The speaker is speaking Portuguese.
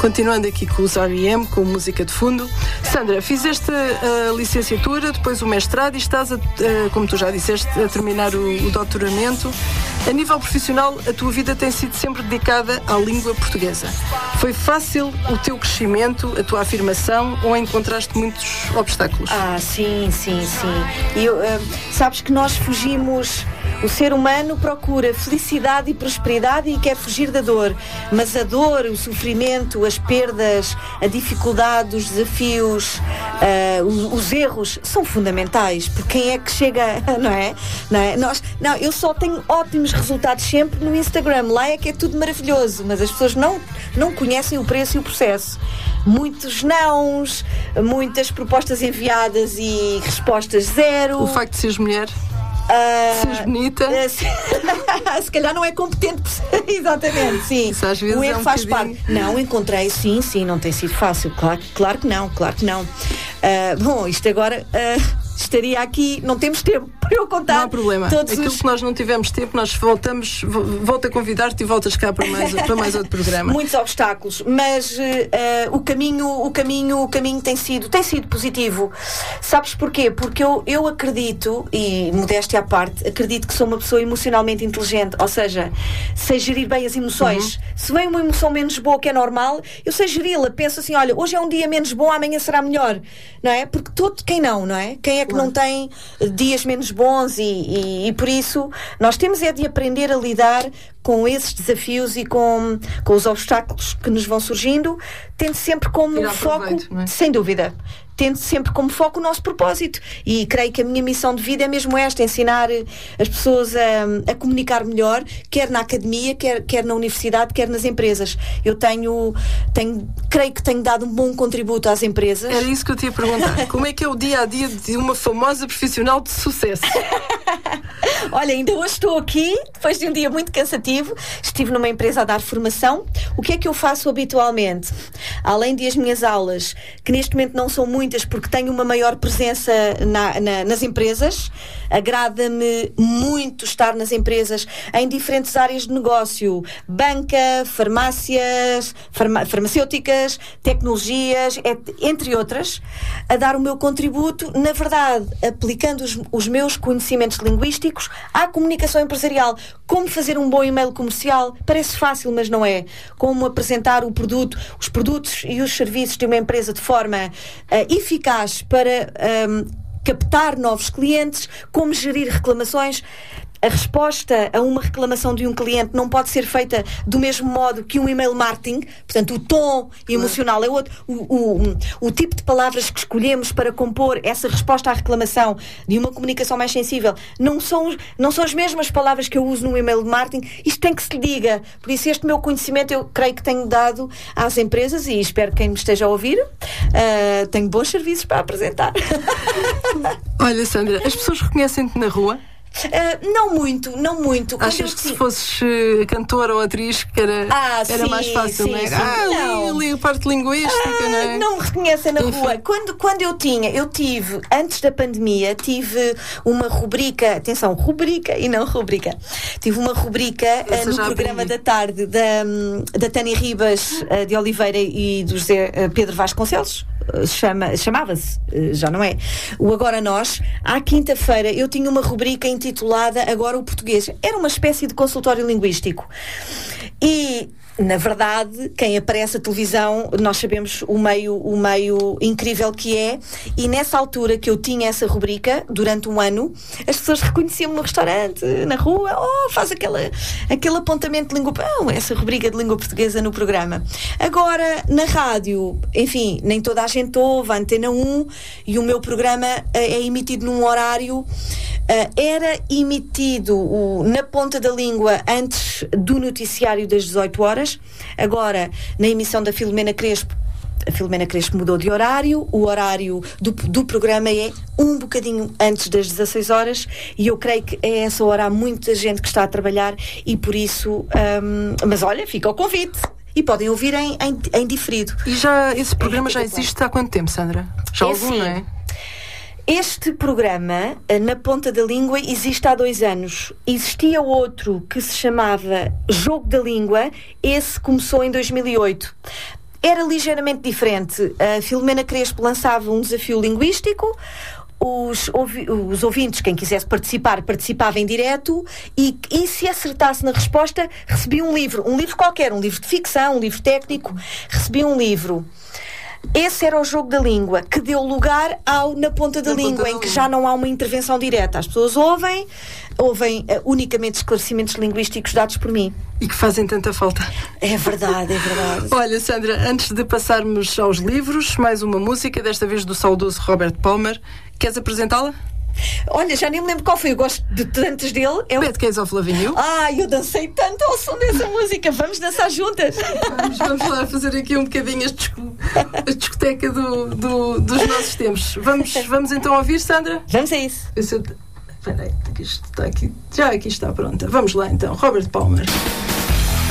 Continuando aqui com os R.E.M., com música de fundo. Sandra, fizeste a licenciatura, depois o mestrado e estás, como tu já disseste, a terminar o doutoramento. A nível profissional, a tua vida tem sido sempre dedicada à língua portuguesa. Foi fácil o teu crescimento, a tua afirmação, ou encontraste muitos obstáculos? Sim. Sabes que nós fugimos... O ser humano procura felicidade e prosperidade e quer fugir da dor. Mas a dor, o sofrimento, as perdas, a dificuldade, os desafios, os erros são fundamentais. Porque quem é que chega, não é? Eu só tenho ótimos resultados sempre no Instagram. Lá é que é tudo maravilhoso. Mas as pessoas não conhecem o preço e o processo. Muitos nãos, muitas propostas enviadas e respostas zero. O facto de seres mulher... seres bonita. Se calhar não é competente. Exatamente, sim. Isso às vezes o erro faz bocadinho... parte. Não, encontrei, sim, não tem sido fácil. Claro que não. Bom, isto agora estaria aqui, não temos tempo para eu contar. Não há problema. Aquilo que nós não tivemos tempo, nós volto a convidar-te e voltas cá para mais outro programa. Muitos obstáculos, mas o caminho tem sido positivo. Sabes porquê? Porque eu acredito, e modéstia à parte, acredito que sou uma pessoa emocionalmente inteligente, ou seja, sei gerir bem as emoções. Se vem uma emoção menos boa, que é normal, eu sei geri-la. Penso assim, olha, hoje é um dia menos bom, amanhã será melhor, não é? Porque quem não é? Quem é que não tem dias menos bons e por isso nós temos de aprender a lidar com esses desafios e com os obstáculos que nos vão surgindo, tendo sempre como foco, sem dúvida, tendo sempre como foco o nosso propósito. E creio que a minha missão de vida é mesmo esta: ensinar as pessoas a comunicar melhor, quer na academia, quer na universidade, quer nas empresas. Eu creio que tenho dado um bom contributo às empresas. Era isso que eu te ia perguntar. Como é que é o dia-a-dia de uma famosa profissional de sucesso? Olha, ainda hoje estou aqui, depois de um dia muito cansativo. Estive numa empresa a dar formação. O que é que eu faço habitualmente? Além de as minhas aulas, que neste momento não são muitas porque tenho uma maior presença nas empresas, agrada-me muito estar nas empresas em diferentes áreas de negócio: banca, farmácias, farmacêuticas, tecnologias, entre outras, a dar o meu contributo, na verdade, aplicando os meus conhecimentos linguísticos à comunicação empresarial. Como fazer um bom e-mail comercial? Parece fácil, mas não é. Como apresentar os produtos e os serviços de uma empresa de forma eficaz para captar novos clientes, como gerir reclamações. A resposta a uma reclamação de um cliente não pode ser feita do mesmo modo que um e-mail marketing. Portanto, o tom emocional é outro. O tipo de palavras que escolhemos para compor essa resposta à reclamação de uma comunicação mais sensível não são as mesmas palavras que eu uso num e-mail de marketing. Isto tem que se lhe diga. Por isso, este meu conhecimento eu creio que tenho dado às empresas, e espero que quem me esteja a ouvir tenho bons serviços para apresentar. Olha, Sandra, as pessoas reconhecem-te na rua? Não muito. Achas que se fosses cantora ou atriz que era mais fácil, não é? Ali a parte linguística, não é? Não me reconhecem na rua. Quando eu tive, antes da pandemia, tive uma rubrica, atenção, rubrica e não rubrica. Tive uma rubrica no programa da tarde da Tânia Ribas de Oliveira e do José Pedro Vasconcelos. Chamava-se, já não é, o Agora Nós. À quinta-feira eu tinha uma rubrica intitulada Agora o Português. Era uma espécie de consultório linguístico. E, na verdade, quem aparece à televisão, nós sabemos o meio incrível que é, e nessa altura que eu tinha essa rubrica, durante um ano, as pessoas reconheciam-me no restaurante, na rua, faz aquele apontamento de língua, essa rubrica de língua portuguesa no programa. Agora, na rádio, enfim, nem toda a gente ouve, a Antena 1, e o meu programa é emitido num horário, era emitido na ponta da língua antes do noticiário das 18 horas. Agora, na emissão da Filomena Crespo, a Filomena Crespo mudou de horário. O horário do programa é um bocadinho antes das 16 horas, e eu creio que a essa hora há muita gente que está a trabalhar, e por isso mas olha, fica o convite. E podem ouvir em diferido. E esse programa já existe há quanto tempo, Sandra? Já algum, não é? Este programa, na ponta da língua, existe há 2 anos. Existia outro que se chamava Jogo da Língua. Esse começou em 2008. era ligeiramente diferente. A Filomena Crespo lançava um desafio linguístico, os ouvintes, quem quisesse participava em direto e se acertasse na resposta, recebia um livro qualquer, um livro de ficção, um livro técnico, recebia um livro. Esse era o jogo da língua, que deu lugar ao Na Ponta da Língua, em que já não há uma intervenção direta. As pessoas ouvem unicamente esclarecimentos linguísticos dados por mim. E que fazem tanta falta. É verdade, é verdade. Olha, Sandra, antes de passarmos aos livros, mais uma música, desta vez do saudoso Robert Palmer. Queres apresentá-la? Olha, já nem me lembro qual foi, eu gosto de tantos dele. Bad Case of Loving You. Eu dancei tanto ao som dessa música. Vamos dançar juntas. Vamos lá fazer aqui um bocadinho a discoteca dos nossos tempos. Vamos então ouvir, Sandra? Vamos a isso. Espera aí, isto está aqui. Já aqui está pronta. Vamos lá então, Robert Palmer.